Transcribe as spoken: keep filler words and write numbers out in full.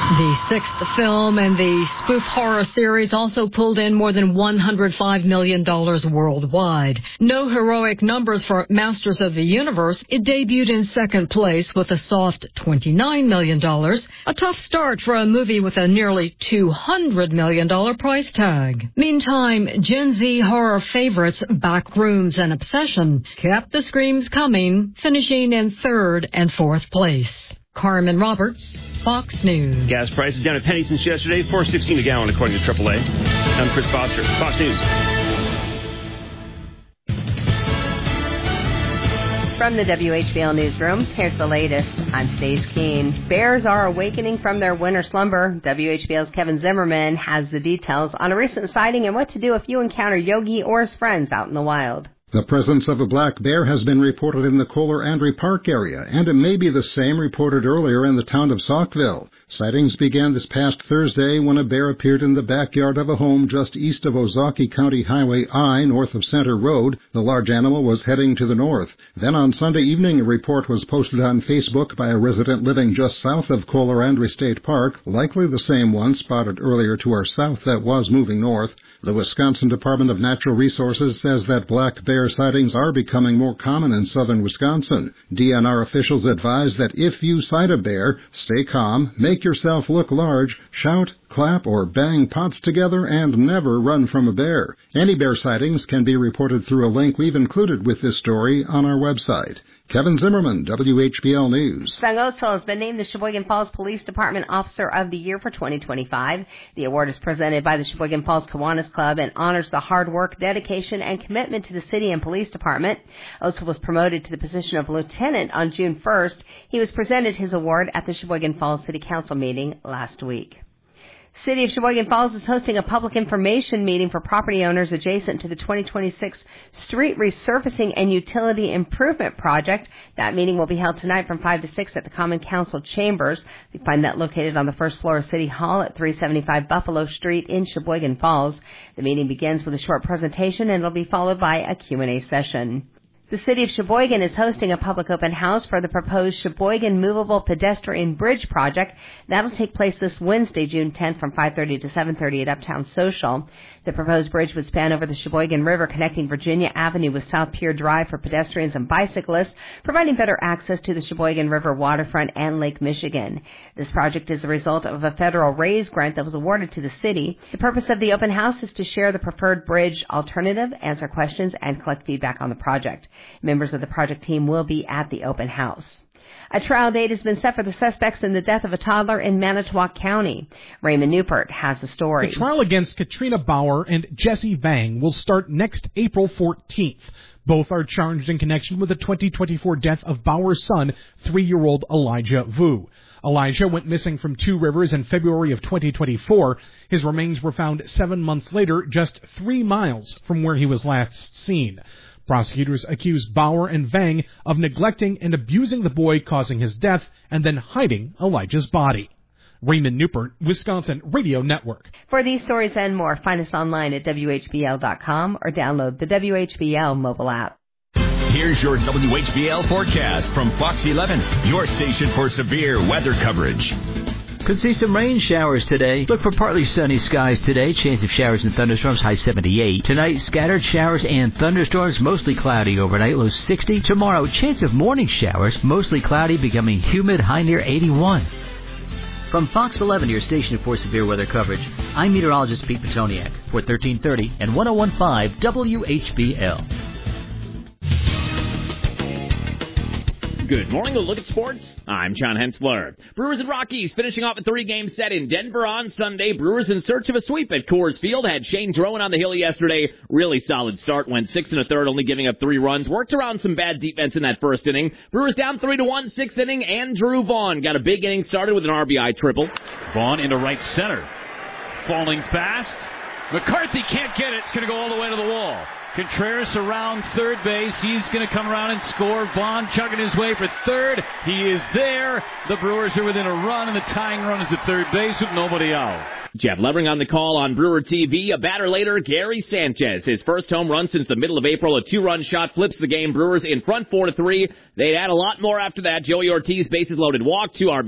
The sixth film in the spoof horror series also pulled in more than one hundred five million dollars worldwide. No heroic numbers for Masters of the Universe. It debuted in second place with a soft twenty-nine million dollars. A tough start for a movie with a nearly two hundred million dollars price tag. Meantime, Gen Z horror favorites Backrooms and Obsession kept the screams coming, finishing in third and fourth place. Carmen Roberts, Fox News. Gas prices down a penny since yesterday, four sixteen a gallon according to triple A. I'm Chris Foster, Fox News. From the W H B L Newsroom, here's the latest. I'm Stace Keene. Bears are awakening from their winter slumber. W H B L's Kevin Zimmerman has the details on a recent sighting and what to do if you encounter Yogi or his friends out in the wild. The presence of a black bear has been reported in the Kohler-Andrey Park area, and it may be the same reported earlier in the town of Saukville. Sightings began this past Thursday when a bear appeared in the backyard of a home just east of Ozaukee County Highway I, north of Center Road. The large animal was heading to the north. Then on Sunday evening, a report was posted on Facebook by a resident living just south of Kohler-Andrey State Park, likely the same one spotted earlier to our south that was moving north. The Wisconsin Department of Natural Resources says that black bear sightings are becoming more common in southern Wisconsin. D N R officials advise that if you sight a bear, stay calm, make yourself look large, shout, clap, or bang pots together, and never run from a bear. Any bear sightings can be reported through a link we've included with this story on our website. Kevin Zimmerman, W H B L News. Sung Otsal has been named the Sheboygan Falls Police Department Officer of the Year for twenty twenty-five. The award is presented by the Sheboygan Falls Kiwanis Club and honors the hard work, dedication, and commitment to the city and police department. Otsal was promoted to the position of lieutenant on June first. He was presented his award at the Sheboygan Falls City Council meeting last week. City of Sheboygan Falls is hosting a public information meeting for property owners adjacent to the twenty twenty-six Street Resurfacing and Utility Improvement Project. That meeting will be held tonight from five to six at the Common Council Chambers. You find that located on the first floor of City Hall at three seventy-five Buffalo Street in Sheboygan Falls. The meeting begins with a short presentation and it'll be followed by a Q and A session. The City of Sheboygan is hosting a public open house for the proposed Sheboygan Movable Pedestrian Bridge project. That'll take place this Wednesday, June tenth, from five thirty to seven thirty at Uptown Social. The proposed bridge would span over the Sheboygan River, connecting Virginia Avenue with South Pier Drive for pedestrians and bicyclists, providing better access to the Sheboygan River waterfront and Lake Michigan. This project is the result of a federal RAISE grant that was awarded to the city. The purpose of the open house is to share the preferred bridge alternative, answer questions, and collect feedback on the project. Members of the project team will be at the open house. A trial date has been set for the suspects in the death of a toddler in Manitowoc County. Raymond Newport has the story. The trial against Katrina Bauer and Jesse Vang will start next April fourteenth. Both are charged in connection with the twenty twenty-four death of Bauer's son, three-year-old Elijah Vu. Elijah went missing from Two Rivers in February of twenty twenty-four. His remains were found seven months later, just three miles from where he was last seen. Prosecutors accused Bauer and Vang of neglecting and abusing the boy, causing his death, and then hiding Elijah's body. Raymond Newport, Wisconsin Radio Network. For these stories and more, find us online at W H B L dot com or download the W H B L mobile app. Here's your W H B L forecast from Fox eleven, your station for severe weather coverage. Could see some rain showers today. Look for partly sunny skies today. Chance of showers and thunderstorms, high seventy-eight. Tonight, scattered showers and thunderstorms, mostly cloudy overnight, low sixty. Tomorrow, chance of morning showers, mostly cloudy, becoming humid, high near eighty-one. From Fox eleven, your station for severe weather coverage, I'm meteorologist Pete Petoniak for thirteen thirty and one oh one point five W H B L. Good morning. A look at sports. I'm John Hensler. Brewers and Rockies finishing off a three-game set in Denver on Sunday. Brewers in search of a sweep at Coors Field. Had Shane Drowan on the hill yesterday. Really solid start. Went six and a third, only giving up three runs. Worked around some bad defense in that first inning. Brewers down three to one, sixth inning. Andrew Vaughn got a big inning started with an R B I triple. Vaughn into right center. Falling fast. McCarthy can't get it. It's going to go all the way to the wall. Contreras around third base. He's going to come around and score. Vaughn chugging his way for third. He is there. The Brewers are within a run, and the tying run is at third base with nobody out. Jeff Levering on the call on Brewer T V. A batter later, Gary Sanchez. His first home run since the middle of April. A two-run shot flips the game. Brewers in front four to three. They'd add a lot more after that. Joey Ortiz, bases loaded, walk, two R B I.